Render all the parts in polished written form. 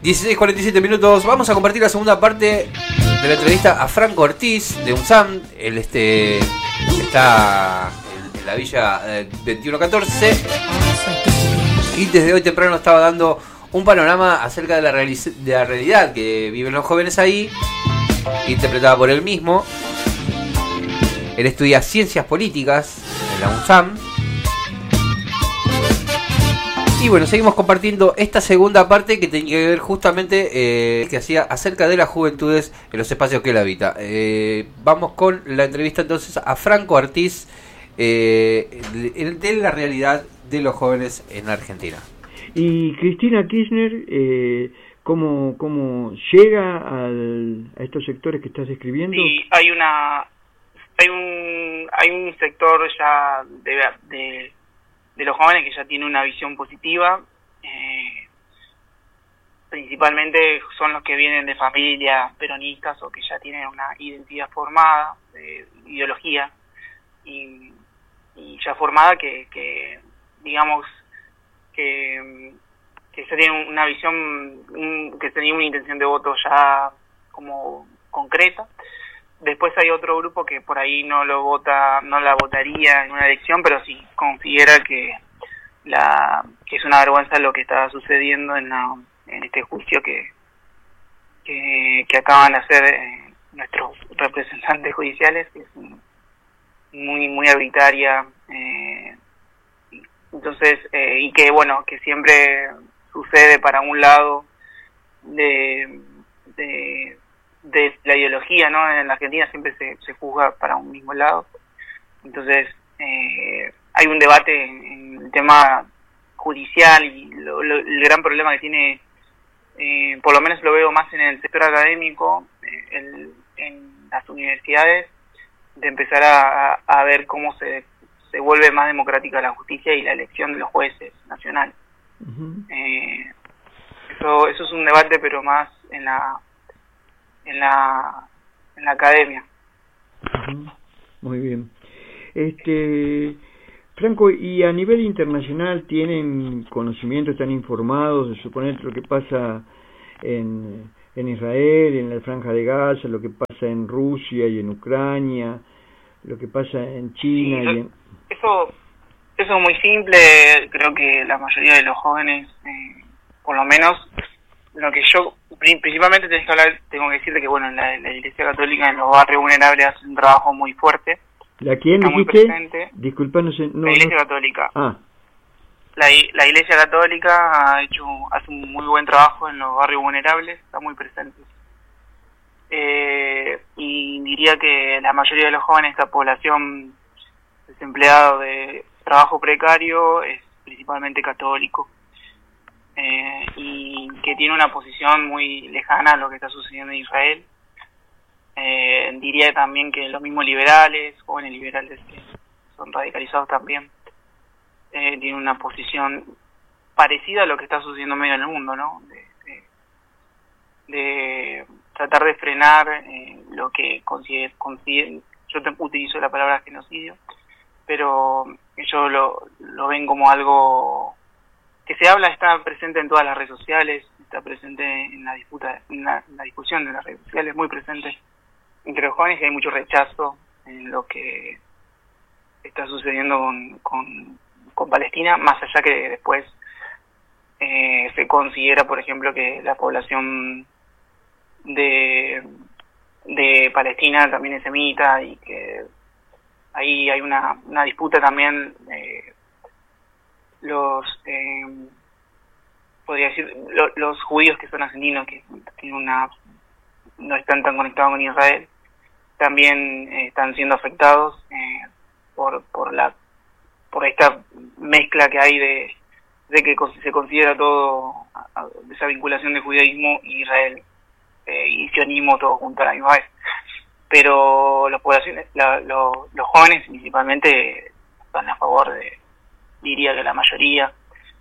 16:47. Vamos a compartir la segunda parte de la entrevista a Franco Ortiz de UNSAM. Él está en la Villa 2114 y desde hoy temprano estaba dando un panorama acerca de la realidad que viven los jóvenes ahí, interpretada por él mismo. Él estudia Ciencias Políticas en la UNSAM. Y bueno, seguimos compartiendo esta segunda parte que tiene que ver justamente que hacía acerca de las juventudes en los espacios que él habita. Vamos con la entrevista entonces a Franco Ortiz de la realidad de los jóvenes en Argentina. Y Cristina Kirchner, ¿cómo llega a estos sectores que estás describiendo? Sí, hay un sector ya de los jóvenes que ya tiene una visión positiva. Principalmente son los que vienen de familias peronistas o que ya tienen una identidad formada, ideología y ya formada que digamos que ya tienen una visión, que tenía una intención de voto ya como concreta. Después hay otro grupo que por ahí no la votaría en una elección, pero sí considera que es una vergüenza lo que está sucediendo en este juicio que acaban de hacer nuestros representantes judiciales, que es muy arbitraria, entonces y que bueno, que siempre sucede para un lado de la ideología, ¿no? En la Argentina siempre se juzga para un mismo lado. Entonces hay un debate en el tema judicial y el gran problema que tiene, por lo menos lo veo más en el sector académico, en las universidades, de empezar a ver cómo se vuelve más democrática la justicia y la elección de los jueces nacionales. Uh-huh. Eso es un debate, pero más en la academia. Uh-huh. Muy bien. Franco, ¿y a nivel internacional tienen conocimiento, están informados de suponer lo que pasa en Israel, en la Franja de Gaza, lo que pasa en Rusia y en Ucrania, lo que pasa en China? Sí, eso es muy simple. Creo que la mayoría de los jóvenes, por lo menos lo que yo principalmente tengo que decirte que bueno, la Iglesia Católica en los barrios vulnerables hace un trabajo muy fuerte. ¿La quién dijiste? Disculpa, no sé. La Iglesia Católica. Ah. La Iglesia Católica hace un muy buen trabajo en los barrios vulnerables, está muy presente. Y diría que la mayoría de los jóvenes, esta población desempleada de trabajo precario, es principalmente católico. Y que tiene una posición muy lejana a lo que está sucediendo en Israel. Diría también que los mismos liberales, jóvenes liberales que son radicalizados también, tienen una posición parecida a lo que está sucediendo medio en el mundo, ¿no? De tratar de frenar lo que considero, yo utilizo la palabra genocidio, pero ellos lo ven como algo que está presente en todas las redes sociales, está presente en la disputa, en la discusión de las redes sociales, muy presente entre los jóvenes, y hay mucho rechazo en lo que está sucediendo con Palestina, más allá que después se considera, por ejemplo, que la población de Palestina también es semita y que ahí hay una disputa también. Podría decir, los judíos que son argentinos, que tienen no están tan conectados con Israel, también están siendo afectados por esta mezcla que hay de que se considera todo, esa vinculación de judaísmo y Israel y sionismo todo junto a la misma vez. Pero los jóvenes principalmente están a favor diría que la mayoría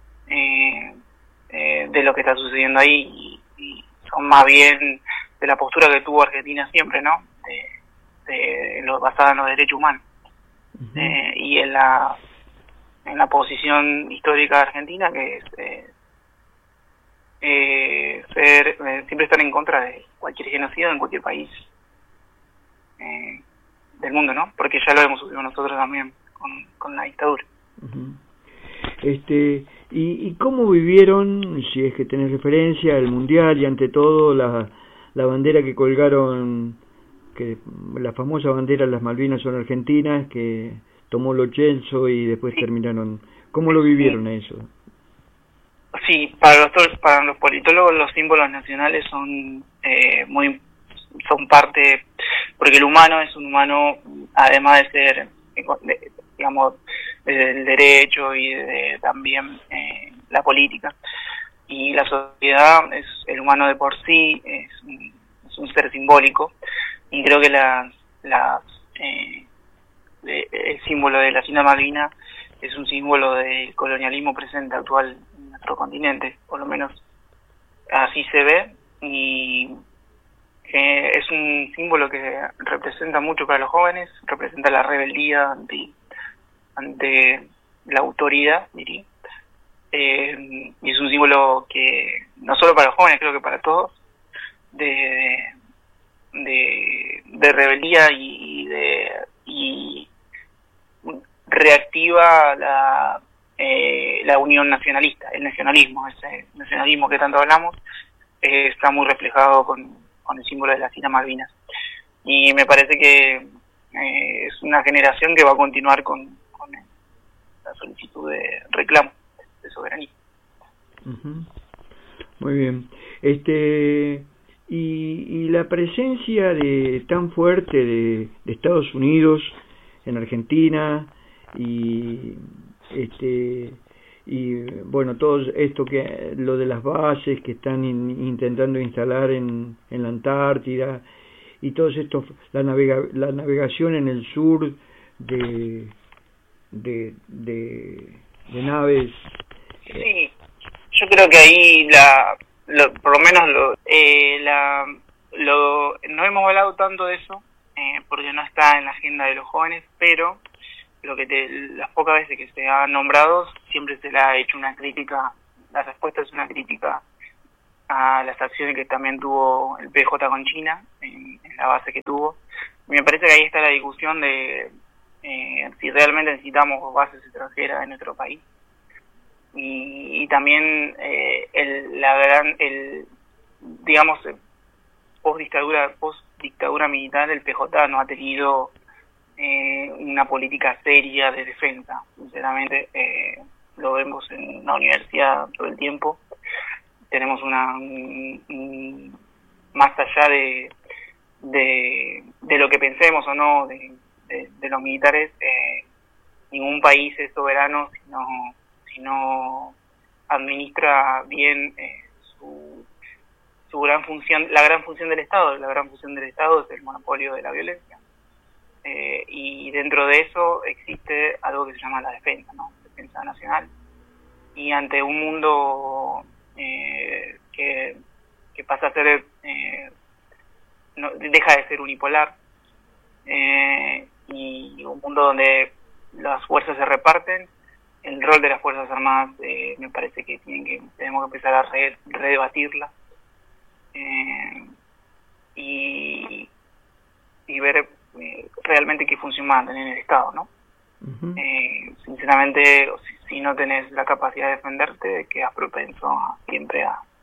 de lo que está sucediendo ahí, y son más bien de la postura que tuvo Argentina siempre, ¿no? Basada en los derechos humanos. Uh-huh. Y en la posición histórica de Argentina, que es siempre están en contra de cualquier genocidio en cualquier país del mundo, ¿no? Porque ya lo hemos sufrido nosotros también con la dictadura. Uh-huh. ¿Y cómo vivieron, si es que tenés referencia, el Mundial y ante todo la bandera que colgaron, que la famosa bandera de las Malvinas son argentinas, que tomó Lo Celso y después terminaron? ¿Cómo lo vivieron eso? Sí, para los politólogos los símbolos nacionales son parte, porque el humano es un humano, además de ser, digamos, del derecho y de también la política, y la sociedad, el humano de por sí es un ser simbólico, y creo que el símbolo de las Islas Malvinas es un símbolo del colonialismo presente actual en nuestro continente, por lo menos así se ve, y es un símbolo que representa mucho para los jóvenes, representa la rebeldía ante la autoridad, diría, y es un símbolo que no solo para los jóvenes, creo que para todos, de rebeldía y reactiva la unión nacionalista, el nacionalismo, ese nacionalismo que tanto hablamos, está muy reflejado con el símbolo de las Islas Malvinas. Y me parece que es una generación que va a continuar con la solicitud de reclamo de soberanía. Uh-huh. Muy bien. Y la presencia tan fuerte de Estados Unidos en Argentina y bueno, todo esto, que lo de las bases que están intentando instalar en la Antártida, y todo esto, la navegación en el sur de naves. Sí, yo creo que ahí por lo menos no hemos hablado tanto de eso porque no está en la agenda de los jóvenes, pero las pocas veces que se ha nombrado siempre se le ha hecho una crítica. La respuesta es una crítica a las acciones que también tuvo el PJ con China en la base que tuvo. Me parece que ahí está la discusión de si realmente necesitamos bases extranjeras en nuestro país, y también digamos, post dictadura militar, el PJ no ha tenido una política seria de defensa. Sinceramente, lo vemos en la universidad todo el tiempo. Tenemos más allá de lo que pensemos o no de los militares, ningún país es soberano si no administra bien su gran función, la gran función del Estado. La gran función del Estado es el monopolio de la violencia. Y dentro de eso existe algo que se llama la defensa, ¿no? Defensa nacional. Y ante un mundo que pasa a ser, deja de ser unipolar, y un mundo donde las fuerzas se reparten, el rol de las Fuerzas Armadas me parece que tenemos que empezar a redebatirla, y ver realmente qué función van a tener en el Estado, ¿no? Uh-huh. Sinceramente, si no tenés la capacidad de defenderte, quedas propenso siempre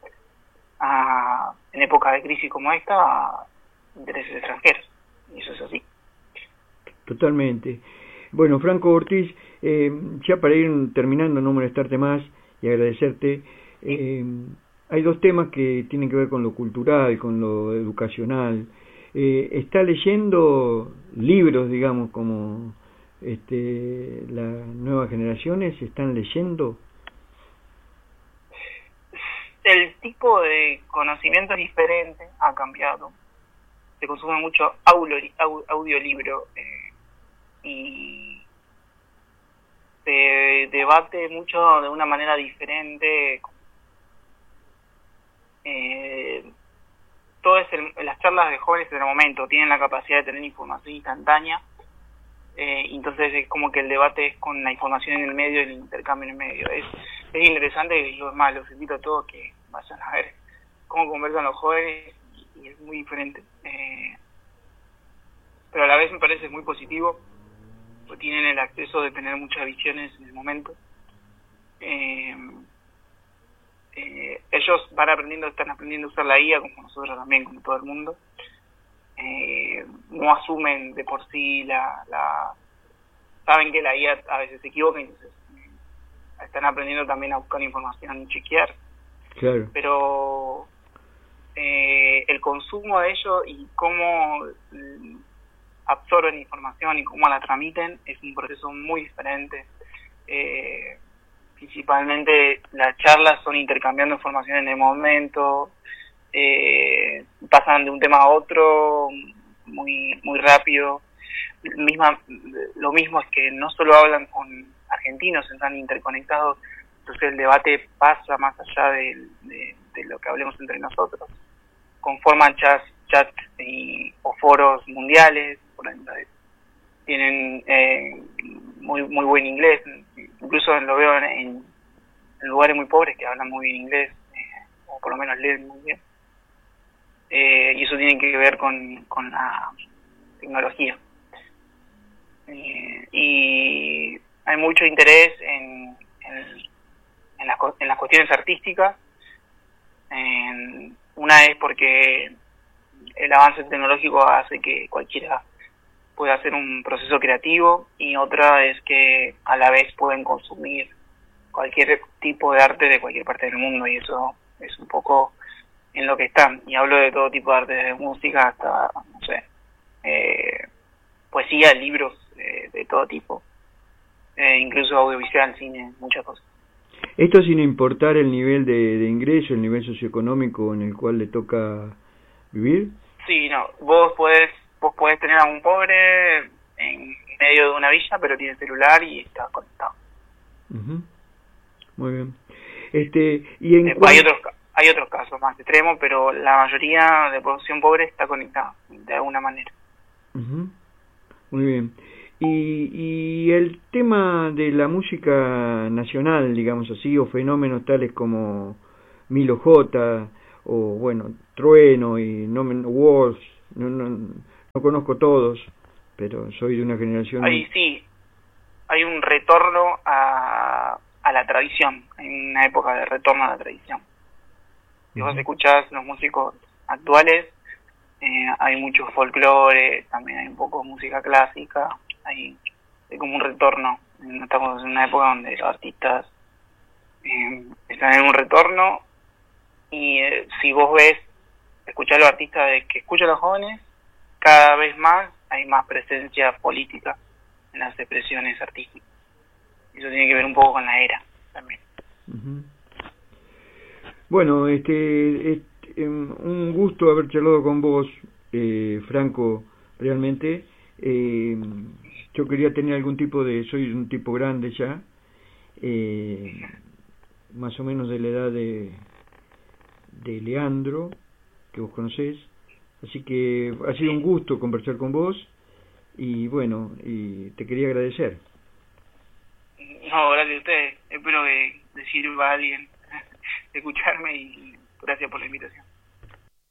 en época de crisis como esta, a intereses extranjeros, y eso es así. Totalmente. Bueno, Franco Ortiz, ya para ir terminando, no molestarte más y agradecerte, hay dos temas que tienen que ver con lo cultural, con lo educacional. ¿Está leyendo libros, digamos, como las nuevas generaciones están leyendo? El tipo de conocimiento es diferente, ha cambiado. Se consume mucho audiolibro, y se debate mucho de una manera diferente. Las charlas de jóvenes en el momento tienen la capacidad de tener información instantánea, entonces es como que el debate es con la información en el medio y el intercambio en el medio. Es interesante, y yo más los invito a todos que vayan a ver cómo conversan los jóvenes y es muy diferente. Pero a la vez me parece muy positivo, porque tienen el acceso de tener muchas visiones en el momento. Ellos están aprendiendo a usar la IA como nosotros también, como todo el mundo. No asumen de por sí saben que la IA a veces se equivoca, entonces están aprendiendo también a buscar información y chequear. Claro. Pero el consumo de ello y cómo absorben información y cómo la tramiten es un proceso muy diferente. Principalmente las charlas son intercambiando información en el momento, pasan de un tema a otro muy muy rápido. Lo mismo es que no solo hablan con argentinos, están interconectados, entonces el debate pasa más allá de lo que hablemos entre nosotros. Conforman chats o foros mundiales, por ejemplo, tienen muy buen inglés, incluso lo veo en lugares muy pobres que hablan muy bien inglés, o por lo menos leen muy bien, y eso tiene que ver con la tecnología. Y hay mucho interés en las cuestiones artísticas. Una es porque el avance tecnológico hace que cualquiera pueda hacer un proceso creativo, y otra es que a la vez pueden consumir cualquier tipo de arte de cualquier parte del mundo, y eso es un poco en lo que están. Y hablo de todo tipo de arte, desde música hasta, no sé, poesía, libros de todo tipo, incluso audiovisual, cine, muchas cosas. Esto sin importar el nivel de ingreso, el nivel socioeconómico en el cual le toca vivir. Sí, no, vos podés tener a un pobre en medio de una villa, pero tiene celular y está conectado. Uh-huh. Muy bien. Hay otros casos más extremos, pero la mayoría de población pobre está conectada de alguna manera. Uh-huh. Muy bien. Y el tema de la música nacional, digamos así, o fenómenos tales como Milo J, o bueno, Trueno y Nomen Wars, no conozco todos, pero soy de una generación... Hay un retorno a la tradición, hay una época de retorno a la tradición. Si vos escuchás los músicos actuales, hay mucho folclore, también hay un poco de música clásica, hay como un retorno. Estamos en una época donde los artistas están en un retorno, y si vos escuchás a los artistas que escuchan a los jóvenes, cada vez más hay más presencia política en las expresiones artísticas. Eso tiene que ver un poco con la era también. Uh-huh. Bueno, un gusto haber charlado con vos, Franco, realmente. Yo quería tener algún tipo soy un tipo grande ya, más o menos de la edad de Leandro, que vos conocés, así que ha sido un gusto conversar con vos, y bueno, y te quería agradecer. No, gracias a ustedes, espero que le sirva a alguien escucharme, y gracias por la invitación.